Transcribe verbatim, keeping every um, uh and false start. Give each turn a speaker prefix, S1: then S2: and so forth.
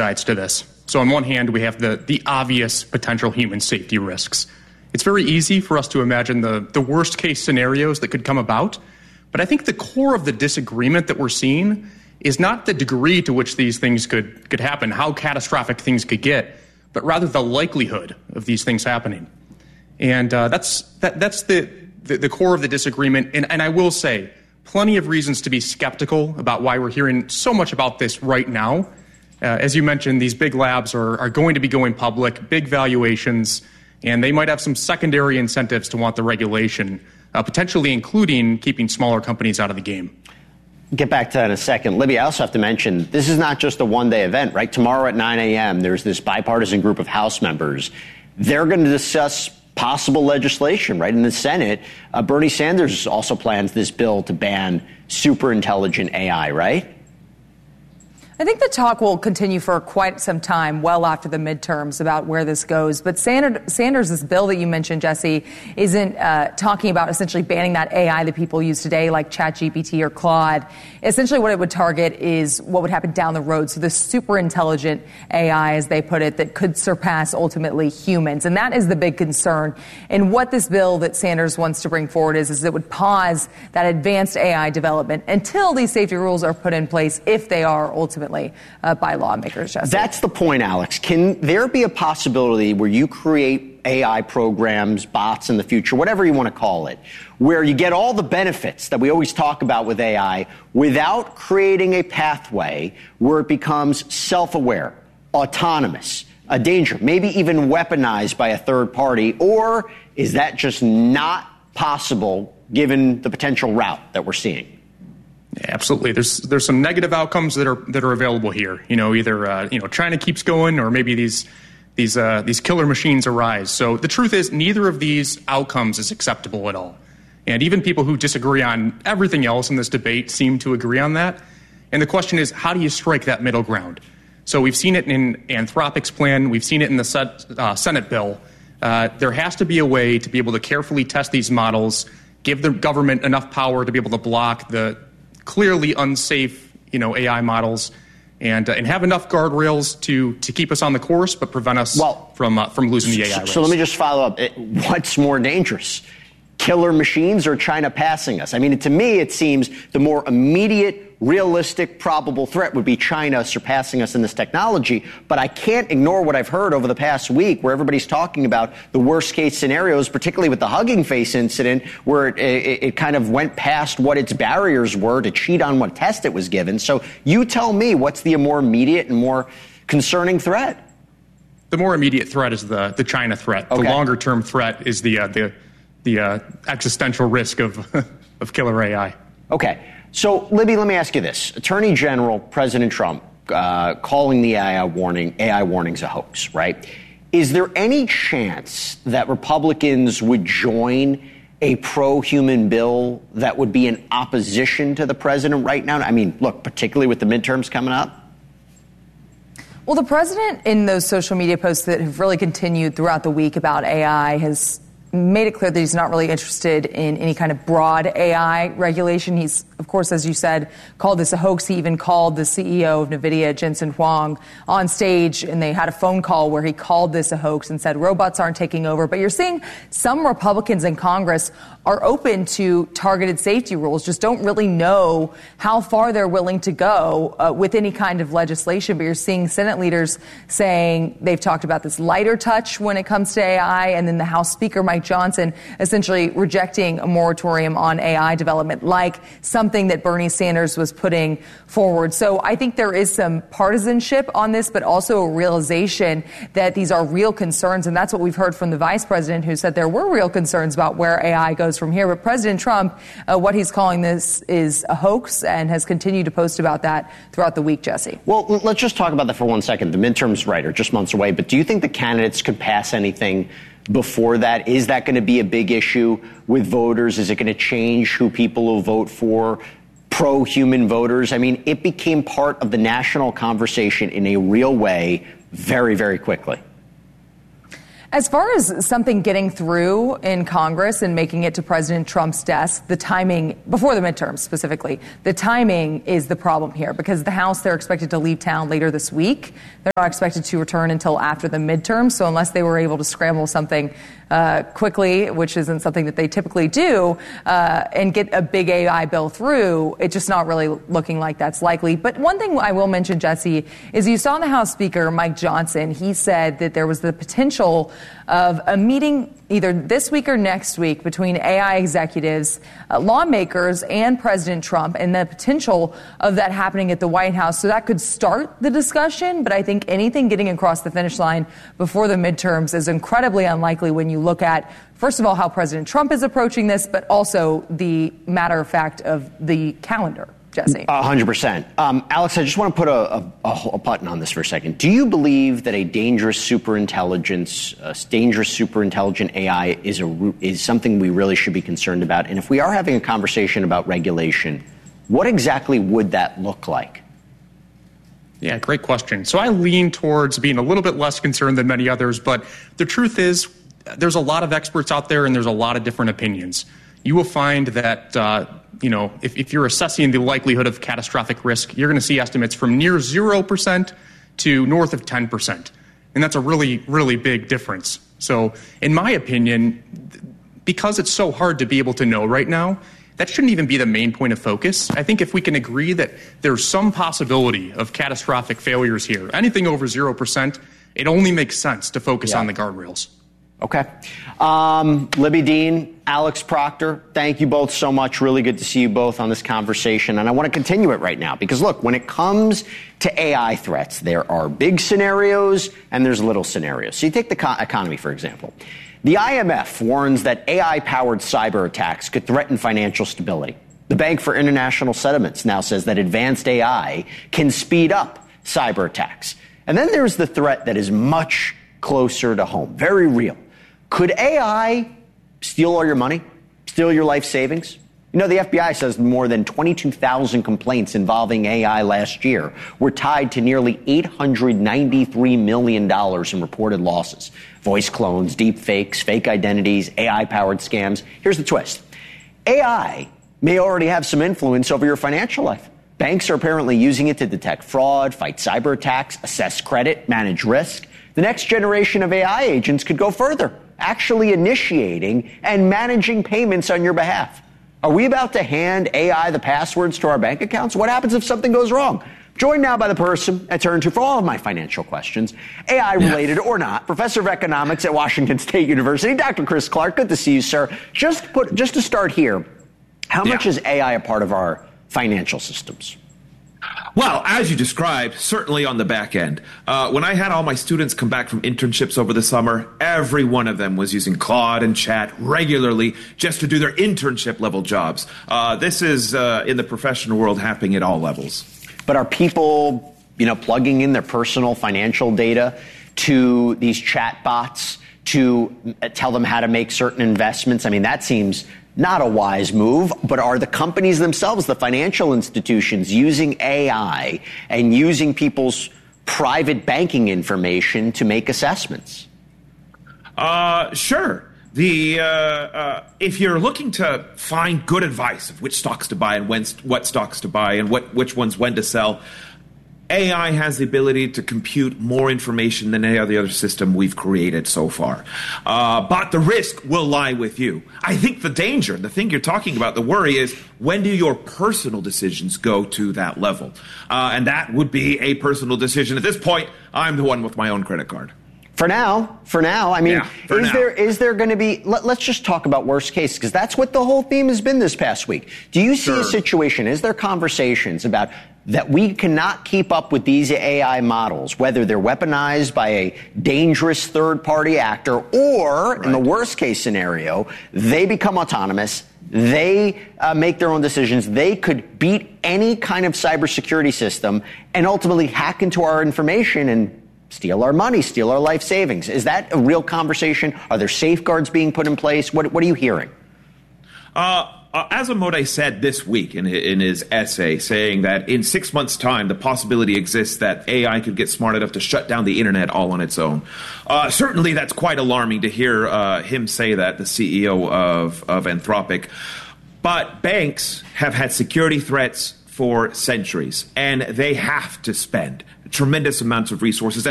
S1: sides to this. So on one hand, we have the, the obvious potential human safety risks. It's very easy for us to imagine the, the worst case scenarios that could come about. But I think the core of the disagreement that we're seeing is not the degree to which these things could, could happen, how catastrophic things could get, but rather the likelihood of these things happening. And uh, that's that, that's the, the, the core of the disagreement. And, and I will say, plenty of reasons to be skeptical about why we're hearing so much about this right now. Uh, as you mentioned, these big labs are, are going to be going public, big valuations, and they might have some secondary incentives to want the regulation, uh, potentially including keeping smaller companies out of the game.
S2: Get back to that in a second. Libby, I also have to mention, this is not just a one-day event, right? Tomorrow at nine a.m., there's this bipartisan group of House members. They're going to discuss possible legislation, right? In the Senate, uh, Bernie Sanders also plans this bill to ban super intelligent A I, right?
S3: I think the talk will continue for quite some time, well after the midterms, about where this goes. But Sanders' bill that you mentioned, Jesse, isn't uh, talking about essentially banning that A I that people use today, like ChatGPT or Claude. Essentially what it would target is what would happen down the road. So the super intelligent A I, as they put it, that could surpass ultimately humans. And that is the big concern. And what this bill that Sanders wants to bring forward is, is it would pause that advanced A I development until these safety rules are put in place, if they are ultimately Uh, by lawmakers, Jesse.
S2: That's the point, Alex. Can there be a possibility where you create A I programs, bots in the future, whatever you want to call it, where you get all the benefits that we always talk about with A I without creating a pathway where it becomes self-aware, autonomous, a danger, maybe even weaponized by a third party? Or is that just not possible given the potential route that we're seeing?
S1: Yeah, absolutely. There's there's some negative outcomes that are that are available here. You know, either uh, you know China keeps going, or maybe these these uh, these killer machines arise. So the truth is, neither of these outcomes is acceptable at all. And even people who disagree on everything else in this debate seem to agree on that. And the question is, how do you strike that middle ground? So we've seen it in Anthropic's plan. We've seen it in the set, uh, Senate bill. Uh, there has to be a way to be able to carefully test these models, give the government enough power to be able to block the clearly unsafe, you know, A I models, and uh, and have enough guardrails to to keep us on the course, but prevent us well, from uh, from losing the A I race.
S2: So let me just follow up. What's more dangerous, killer machines or China passing us? I mean, to me, it seems the more immediate, realistic, probable threat would be China surpassing us in this technology. But I can't ignore what I've heard over the past week, where everybody's talking about the worst case scenarios, particularly with the Hugging Face incident, where it, it, it kind of went past what its barriers were to cheat on what test it was given. So you tell me, what's the more immediate and more concerning threat?
S1: The more immediate threat is the the China threat. Okay. The longer term threat is the uh, the the uh, existential risk of of killer A I.
S2: Okay. So, Libby, let me ask you this. Attorney General President Trump uh, calling the A I warning, A I warnings a hoax, right? Is there any chance that Republicans would join a pro-human bill that would be in opposition to the president right now? I mean, look, particularly with the midterms coming up.
S3: Well, the president, in those social media posts that have really continued throughout the week about A I, has made it clear that he's not really interested in any kind of broad A I regulation. He's, of course, as you said, called this a hoax. He even called the C E O of NVIDIA, Jensen Huang, on stage, and they had a phone call where he called this a hoax and said robots aren't taking over. But you're seeing some Republicans in Congress are open to targeted safety rules, just don't really know how far they're willing to go uh, with any kind of legislation. But you're seeing Senate leaders saying they've talked about this lighter touch when it comes to A I, and then the House Speaker, Mike Johnson, essentially rejecting a moratorium on A I development, like something that Bernie Sanders was putting forward. So I think there is some partisanship on this, but also a realization that these are real concerns. And that's what we've heard from the vice president, who said there were real concerns about where A I goes from here. But President Trump, uh, what he's calling this is a hoax, and has continued to post about that throughout the week, Jesse.
S2: Well, let's just talk about that for one second. The midterms, right, are just months away. But do you think the candidates could pass anything before that? Is that going to be a big issue with voters? Is it going to change who people will vote for? Pro-human voters? I mean, it became part of the national conversation in a real way very, very quickly.
S3: As far as something getting through in Congress and making it to President Trump's desk, the timing, before the midterms specifically, the timing is the problem here because the House, they're expected to leave town later this week. They're not expected to return until after the midterms. So unless they were able to scramble something uh, quickly, which isn't something that they typically do, uh, and get a big A I bill through, it's just not really looking like that's likely. But one thing I will mention, Jesse, is you saw the House Speaker, Mike Johnson, he said that there was the potential of a meeting either this week or next week between A I executives, uh, lawmakers, and President Trump, and the potential of that happening at the White House. So that could start the discussion, but I think anything getting across the finish line before the midterms is incredibly unlikely when you look at, first of all, how President Trump is approaching this, but also the matter of fact of the calendar. Jesse.
S2: A hundred percent. Um, Alex, I just want to put a, a, a button on this for a second. Do you believe that a dangerous superintelligence, uh, dangerous superintelligent A I is a is something we really should be concerned about? And if we are having a conversation about regulation, what exactly would that look like?
S1: Yeah, great question. So I lean towards being a little bit less concerned than many others, but the truth is there's a lot of experts out there and there's a lot of different opinions. You will find that, uh, you know, if, if you're assessing the likelihood of catastrophic risk, you're going to see estimates from near zero percent to north of ten percent. And that's a really, really big difference. So in my opinion, because it's so hard to be able to know right now, that shouldn't even be the main point of focus. I think if we can agree that there's some possibility of catastrophic failures here, anything over zero percent, it only makes sense to focus yeah. on the guardrails.
S2: Okay. Um, Libby Dean, Alex Proctor, thank you both so much. Really good to see you both on this conversation. And I want to continue it right now because, look, when it comes to A I threats, there are big scenarios and there's little scenarios. So you take the co- economy, for example. The I M F warns that A I-powered cyber attacks could threaten financial stability. The Bank for International Settlements now says that advanced A I can speed up cyber attacks. And then there's the threat that is much closer to home, very real. Could A I steal all your money, steal your life savings? You know, the F B I says more than twenty-two thousand complaints involving A I last year were tied to nearly eight hundred ninety-three million dollars in reported losses. Voice clones, deep fakes, fake identities, A I-powered scams. Here's the twist. A I may already have some influence over your financial life. Banks are apparently using it to detect fraud, fight cyber attacks, assess credit, manage risk. The next generation of A I agents could go further, actually initiating and managing payments on your behalf. Are we about to hand A I the passwords to our bank accounts? What happens if something goes wrong? Joined now by the person I turn to for all of my financial questions, A I-related yeah. or not, Professor of Economics at Washington State University, Doctor Chris Clark. Good to see you, sir. Just put, just to start here, how yeah. much is A I a part of our financial systems?
S4: Well, as you described, certainly on the back end. Uh, when I had all my students come back from internships over the summer, every one of them was using Claude and Chat regularly just to do their internship level jobs. Uh, this is uh, in the professional world happening at all levels.
S2: But are people, you know, plugging in their personal financial data to these chat bots to tell them how to make certain investments? I mean, that seems not a wise move, but are the companies themselves, the financial institutions, using A I and using people's private banking information to make assessments?
S4: Uh, sure. The uh, uh, if you're looking to find good advice of which stocks to buy and when what stocks to buy and what which ones when to sell, A I has the ability to compute more information than any other system we've created so far. Uh, but the risk will lie with you. I think the danger, the thing you're talking about, the worry is when do your personal decisions go to that level? Uh, and that would be a personal decision. At this point, I'm the one with my own credit card.
S2: For now, for now, I mean,
S4: yeah,
S2: is
S4: now.
S2: there is there going to be, let, let's just talk about worst case, because that's what the whole theme has been this past week. Do you see
S4: sure.
S2: a situation, is there conversations about that we cannot keep up with these A I models, whether they're weaponized by a dangerous third-party actor or, right. in the worst-case scenario, they become autonomous, they uh, make their own decisions, they could beat any kind of cybersecurity system and ultimately hack into our information and steal our money, steal our life savings. Is that a real conversation? Are there safeguards being put in place? What, what are you hearing?
S4: Uh, uh, Asimode said this week in, in his essay, saying that in six months' time, the possibility exists that A I could get smart enough to shut down the internet all on its own. Uh, certainly, that's quite alarming to hear uh, him say that, the C E O of, of Anthropic. But banks have had security threats for centuries, and they have to spend tremendous amounts of resources.